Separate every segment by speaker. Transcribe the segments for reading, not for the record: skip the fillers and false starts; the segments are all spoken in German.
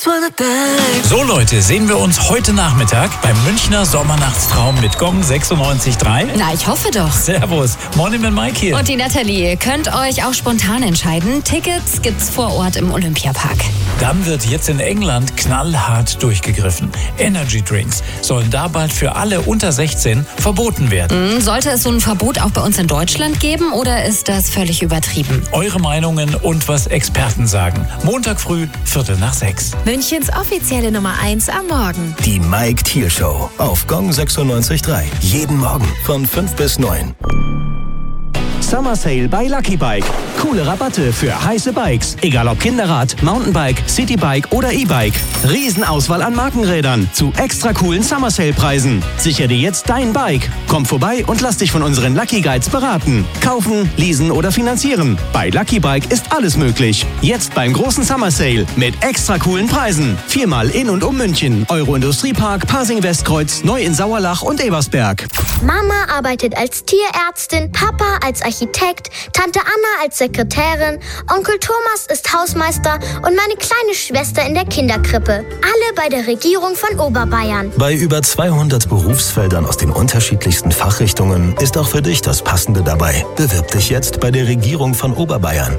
Speaker 1: So Leute, sehen wir uns heute Nachmittag beim Münchner Sommernachtstraum mit Gong 96.3?
Speaker 2: Na, ich hoffe doch.
Speaker 1: Servus, Morning mit Mike hier.
Speaker 2: Und die Nathalie. Ihr könnt euch auch spontan entscheiden. Tickets gibt's vor Ort im Olympiapark.
Speaker 1: Dann wird jetzt in England knallhart durchgegriffen. Energy Drinks sollen da bald für alle unter 16 verboten werden.
Speaker 2: Sollte es so ein Verbot auch bei uns in Deutschland geben oder ist das völlig übertrieben?
Speaker 1: Eure Meinungen und was Experten sagen. Montag früh, 5:45.
Speaker 3: Münchens offizielle Nummer 1 am Morgen.
Speaker 4: Die Mike Thiel Show auf Gong 96.3. Jeden Morgen von 5 bis 9.
Speaker 5: Summer Sale bei Lucky Bike. Coole Rabatte für heiße Bikes. Egal ob Kinderrad, Mountainbike, Citybike oder E-Bike. Riesenauswahl an Markenrädern zu extra coolen Summer Sale Preisen. Sichere dir jetzt dein Bike. Komm vorbei und lass dich von unseren Lucky Guides beraten. Kaufen, leasen oder finanzieren. Bei Lucky Bike ist alles möglich. Jetzt beim großen Summer Sale mit extra coolen Preisen. 4-mal in und um München. Euro-Industriepark, Pasing-Westkreuz, Neu in Sauerlach und Ebersberg.
Speaker 6: Mama arbeitet als Tierärztin, Papa als Architekt, Tante Anna als Sekretärin, Onkel Thomas ist Hausmeister und meine kleine Schwester in der Kinderkrippe. Alle bei der Regierung von Oberbayern.
Speaker 4: Bei über 200 Berufsfeldern aus den unterschiedlichsten Fachrichtungen ist auch für dich das Passende dabei. Bewirb dich jetzt bei der Regierung von Oberbayern.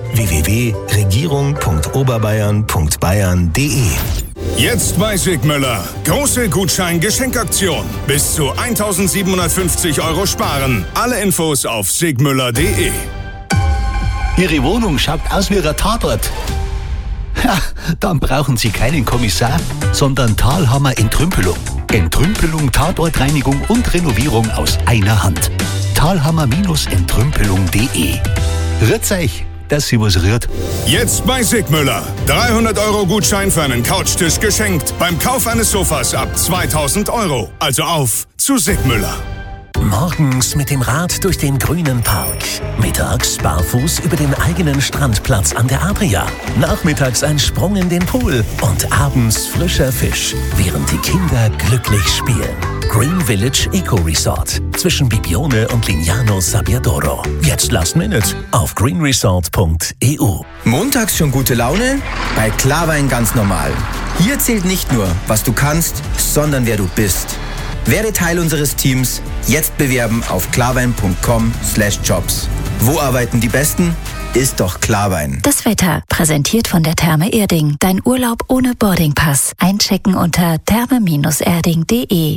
Speaker 4: www.regierung.oberbayern.bayern.de.
Speaker 7: Jetzt bei Sigmüller. Große Gutschein-Geschenkaktion. Bis zu 1.750 € sparen. Alle Infos auf sigmüller.de.
Speaker 8: Ihre Wohnung schaut aus wie ein Tatort. Ja, dann brauchen Sie keinen Kommissar, sondern Thalhammer Entrümpelung. Entrümpelung, Tatortreinigung und Renovierung aus einer Hand. Thalhammer-entrümpelung.de. Rührt's euch, dass sie was rührt.
Speaker 7: Jetzt bei Sigmüller. 300 € Gutschein für einen Couchtisch geschenkt. Beim Kauf eines Sofas ab 2.000 €. Also auf zu Sigmüller.
Speaker 9: Morgens mit dem Rad durch den grünen Park. Mittags barfuß über den eigenen Strandplatz an der Adria. Nachmittags ein Sprung in den Pool. Und abends frischer Fisch, während die Kinder glücklich spielen. Green Village Eco Resort zwischen Bibione und Lignano Sabbiadoro. Jetzt Last Minute auf greenresort.eu.
Speaker 10: Montags schon gute Laune? Bei Klarwein ganz normal. Hier zählt nicht nur, was du kannst, sondern wer du bist. Werde Teil unseres Teams. Jetzt bewerben auf klarwein.com/jobs. Wo arbeiten die Besten? Ist doch Klarwein.
Speaker 3: Das Wetter, präsentiert von der Therme Erding. Dein Urlaub ohne Boardingpass. Einchecken unter therme-erding.de.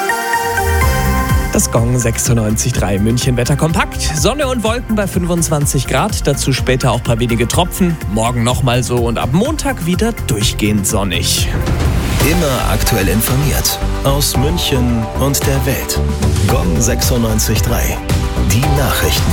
Speaker 11: Das Gong 96.3 München Wetter kompakt. Sonne und Wolken bei 25 Grad, dazu später auch ein paar wenige Tropfen. Morgen nochmal so und ab Montag wieder durchgehend sonnig.
Speaker 4: Immer aktuell informiert. Aus München und der Welt. Gong 96.3. Die Nachrichten.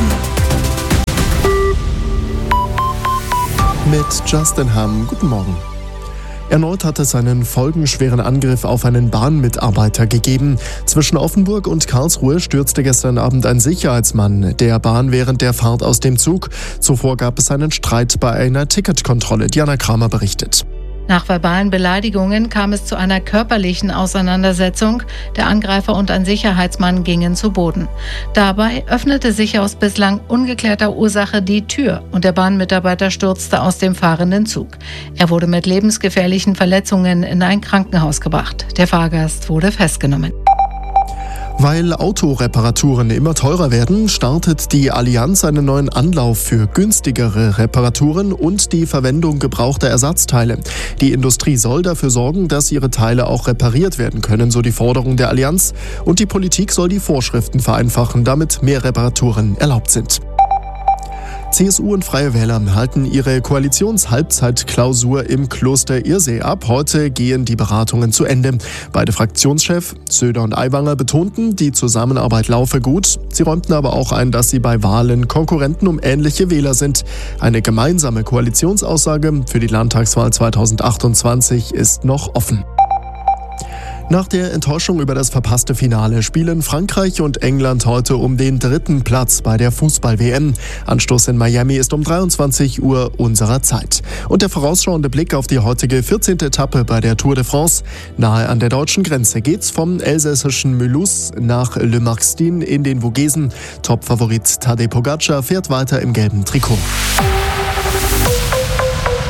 Speaker 12: Mit Justin Hamm. Guten Morgen. Erneut hat es einen folgenschweren Angriff auf einen Bahnmitarbeiter gegeben. Zwischen Offenburg und Karlsruhe stürzte gestern Abend ein Sicherheitsmann der Bahn während der Fahrt aus dem Zug. Zuvor gab es einen Streit bei einer Ticketkontrolle. Diana Kramer berichtet.
Speaker 13: Nach verbalen Beleidigungen kam es zu einer körperlichen Auseinandersetzung. Der Angreifer und ein Sicherheitsmann gingen zu Boden. Dabei öffnete sich aus bislang ungeklärter Ursache die Tür und der Bahnmitarbeiter stürzte aus dem fahrenden Zug. Er wurde mit lebensgefährlichen Verletzungen in ein Krankenhaus gebracht. Der Fahrgast wurde festgenommen.
Speaker 12: Weil Autoreparaturen immer teurer werden, startet die Allianz einen neuen Anlauf für günstigere Reparaturen und die Verwendung gebrauchter Ersatzteile. Die Industrie soll dafür sorgen, dass ihre Teile auch repariert werden können, so die Forderung der Allianz. Und die Politik soll die Vorschriften vereinfachen, damit mehr Reparaturen erlaubt sind. CSU und Freie Wähler halten ihre Koalitionshalbzeitklausur im Kloster Irsee ab. Heute gehen die Beratungen zu Ende. Beide Fraktionschefs, Söder und Aiwanger, betonten, die Zusammenarbeit laufe gut. Sie räumten aber auch ein, dass sie bei Wahlen Konkurrenten um ähnliche Wähler sind. Eine gemeinsame Koalitionsaussage für die Landtagswahl 2028 ist noch offen. Nach der Enttäuschung über das verpasste Finale spielen Frankreich und England heute um den 3. Platz bei der Fußball-WM. Anstoß in Miami ist um 23 Uhr unserer Zeit. Und der vorausschauende Blick auf die heutige 14. Etappe bei der Tour de France. Nahe an der deutschen Grenze geht's vom elsässischen Mulhouse nach Le Marxtin in den Vogesen. Topfavorit Tadej Pogacar fährt weiter im gelben Trikot.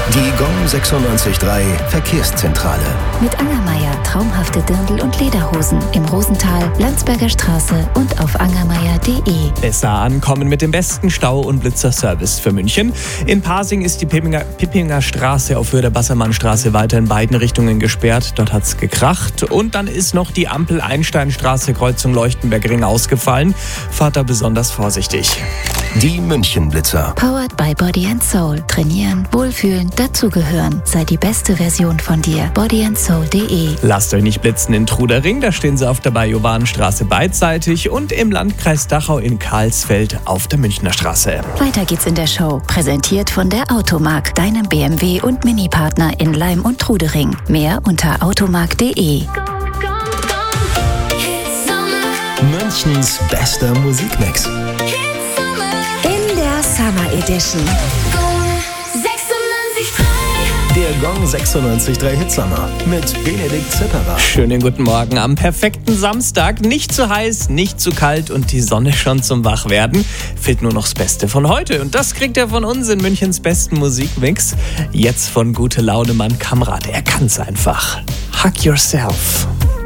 Speaker 4: Die Gong 96.3 Verkehrszentrale.
Speaker 3: Mit Angermeier traumhafte Dirndl- und Lederhosen im Rosental, Landsberger Straße und auf angermeier.de.
Speaker 11: Besser ankommen mit dem besten Stau- und Blitzerservice für München. In Pasing ist die Pippinger Straße auf Höhe der Bassermannstraße weiter in beiden Richtungen gesperrt. Dort hat es gekracht. Und dann ist noch die Ampel Einsteinstraße Kreuzung Leuchtenberg-Ring ausgefallen. Fahrt da besonders vorsichtig.
Speaker 4: Die München-Blitzer.
Speaker 3: Powered by Body & Soul. Trainieren, wohlfühlen, dazugehören. Sei die beste Version von dir. bodyandsoul.de.
Speaker 11: Lasst euch nicht blitzen in Trudering. Da stehen sie auf der Bajowanenstraße beidseitig und im Landkreis Dachau in Karlsfeld auf der Münchner Straße.
Speaker 3: Weiter geht's in der Show. Präsentiert von der Automark, deinem BMW- und Mini-Partner in Leim und Trudering. Mehr unter automark.de.
Speaker 4: Münchens bester Musikmix.
Speaker 3: In der Summer Edition.
Speaker 4: Der Gong 96.3 Hitsummer mit Benedikt Zipperer.
Speaker 11: Schönen guten Morgen am perfekten Samstag. Nicht zu heiß, nicht zu kalt und die Sonne schon zum Wachwerden. Fehlt nur noch das Beste von heute. Und das kriegt er von uns in Münchens besten Musikmix. Jetzt von Gute Laune Mann Kamrat. Er kann's einfach. Hug Yourself.